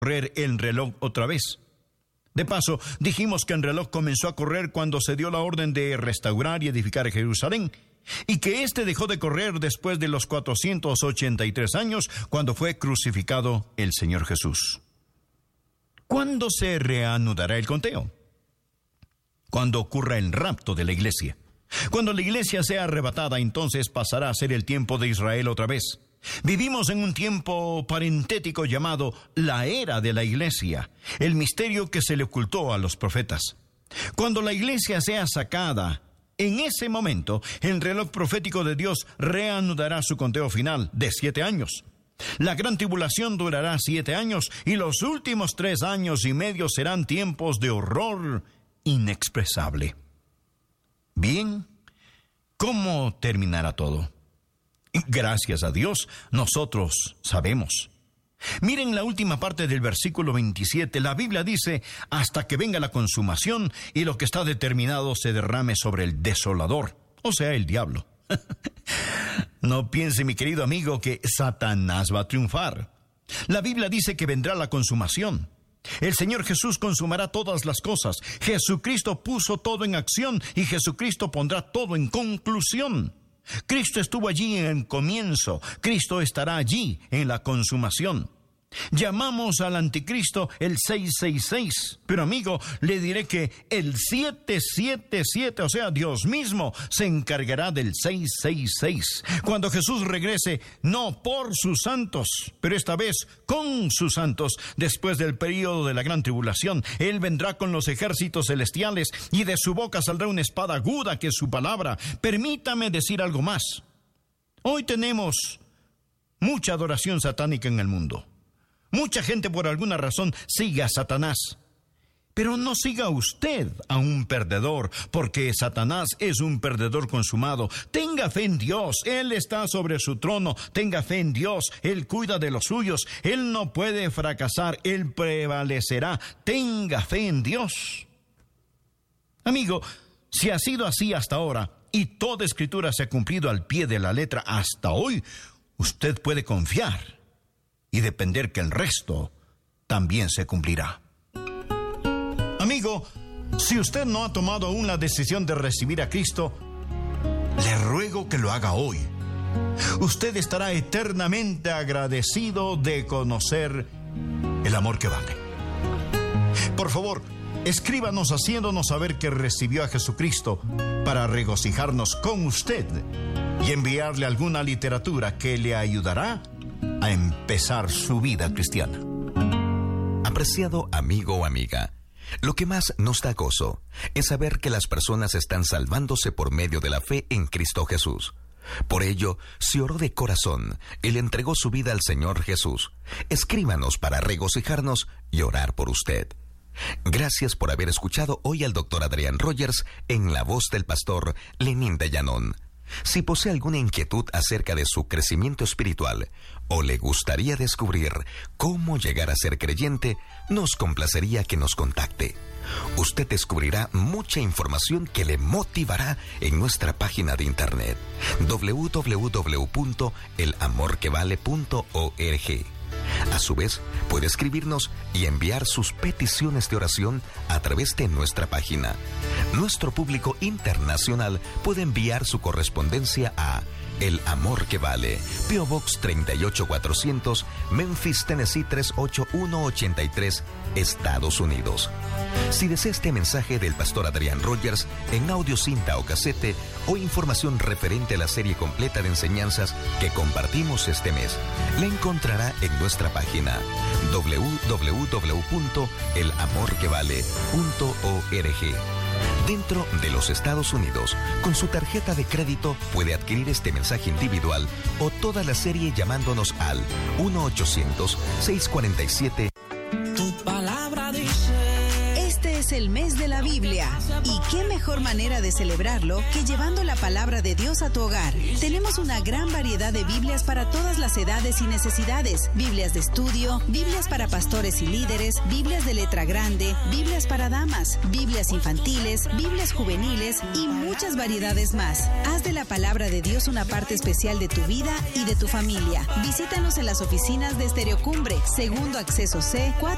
correr el reloj otra vez. De paso, dijimos que el reloj comenzó a correr cuando se dio la orden de restaurar y edificar Jerusalén, y que éste dejó de correr después de los 483 años, cuando fue crucificado el Señor Jesús. ¿Cuándo se reanudará el conteo? Cuando ocurra el rapto de la iglesia. Cuando la iglesia sea arrebatada, entonces pasará a ser el tiempo de Israel otra vez. Vivimos en un tiempo parentético llamado la era de la iglesia, el misterio que se le ocultó a los profetas. Cuando la iglesia sea sacada, en ese momento, el reloj profético de Dios reanudará su conteo final de 7 años. La gran tribulación durará 7 años y los últimos 3 años y medio serán tiempos de horror inexpresable. Bien, ¿cómo terminará todo? Gracias a Dios, nosotros sabemos. Miren la última parte del versículo 27. La Biblia dice, hasta que venga la consumación y lo que está determinado se derrame sobre el desolador, o sea, el diablo. No piense, mi querido amigo, que Satanás va a triunfar. La Biblia dice que vendrá la consumación. El Señor Jesús consumará todas las cosas. Jesucristo puso todo en acción y Jesucristo pondrá todo en conclusión. Cristo estuvo allí en el comienzo. Cristo estará allí en la consumación. Llamamos al anticristo el 666, pero amigo, le diré que el 777, o sea, Dios mismo, se encargará del 666. Cuando Jesús regrese, no por sus santos, pero esta vez con sus santos, después del período de la gran tribulación, Él vendrá con los ejércitos celestiales y de su boca saldrá una espada aguda que es su palabra. Permítame decir algo más. Hoy tenemos mucha adoración satánica en el mundo. Mucha gente por alguna razón sigue a Satanás. Pero no siga usted a un perdedor, porque Satanás es un perdedor consumado. Tenga fe en Dios, Él está sobre su trono. Tenga fe en Dios, Él cuida de los suyos. Él no puede fracasar, Él prevalecerá. Tenga fe en Dios. Amigo, si ha sido así hasta ahora, y toda escritura se ha cumplido al pie de la letra hasta hoy, usted puede confiar y depender que el resto también se cumplirá. Amigo, si usted no ha tomado aún la decisión de recibir a Cristo, le ruego que lo haga hoy. Usted estará eternamente agradecido de conocer el amor que vale. Por favor, escríbanos haciéndonos saber que recibió a Jesucristo para regocijarnos con usted y enviarle alguna literatura que le ayudará a empezar su vida cristiana. Apreciado amigo o amiga, lo que más nos da gozo es saber que las personas están salvándose por medio de la fe en Cristo Jesús. Por ello, si oró de corazón, Él entregó su vida al Señor Jesús. Escríbanos para regocijarnos y orar por usted. Gracias por haber escuchado hoy al Dr. Adrián Rogers en la voz del pastor Lenín de Llanón. Si posee alguna inquietud acerca de su crecimiento espiritual o le gustaría descubrir cómo llegar a ser creyente, nos complacería que nos contacte. Usted descubrirá mucha información que le motivará en nuestra página de internet www.elamorquevale.org. A su vez, puede escribirnos y enviar sus peticiones de oración a través de nuestra página. Nuestro público internacional puede enviar su correspondencia a El Amor que Vale, P.O. Box 38400, Memphis, Tennessee 38183, Estados Unidos. Si desea este mensaje del pastor Adrián Rogers en audio, cinta o casete, o información referente a la serie completa de enseñanzas que compartimos este mes, la encontrará en nuestra página www.elamorquevale.org. Dentro de los Estados Unidos, con su tarjeta de crédito puede adquirir este mensaje individual o toda la serie llamándonos al 1-800-647. Tu palabra dice. Este es el mes de la Biblia, y qué mejor manera de celebrarlo que llevando la palabra de Dios a tu hogar. Tenemos una gran variedad de Biblias para todas las edades y necesidades. Biblias de estudio, Biblias para pastores y líderes, Biblias de letra grande, Biblias para damas, Biblias infantiles, Biblias juveniles y muchas variedades más. Haz de la palabra de Dios una parte especial de tu vida y de tu familia. Visítanos en las oficinas de Estereocumbre, Segundo Acceso C, 4